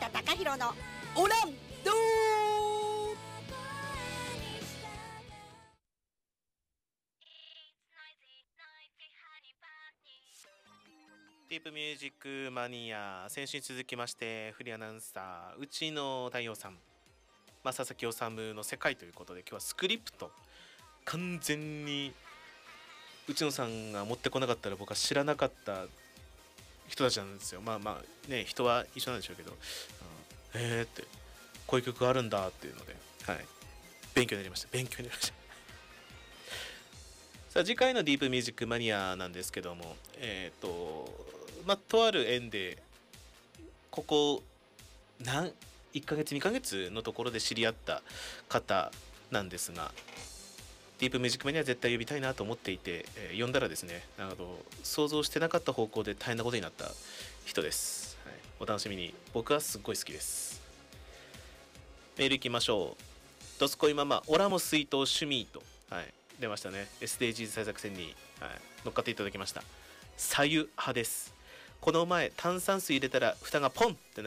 田貴弘のオランドー。 ディープミュージックマニア、先週に続きましてフリーアナウンサー内野太陽さん、佐々木修の世界ということで、今日はスクリプト完全に内野さんが持ってこなかったら僕は知らなかった人たちなんですよ。ね、人は一緒なんでしょうけど、ってこういう曲があるんだっていうので、はい、勉強になりました。さあ次回のディープミュージックマニアなんですけども、とある縁でここ1ヶ月2ヶ月のところで知り合った方なんですが、ディープミュージックマニア絶対呼びたいなと思っていて、呼んだらですね、想像してなかった方向で大変なことになった人です、はい、お楽しみに。僕はすっごい好きです。メールいきましょう。ドスコイママオラも水筒趣味と、はい、出ましたね。 SDGs 対策戦に、はい、乗っかっていただきました。左右派です。この前炭酸水入れたら蓋がポンって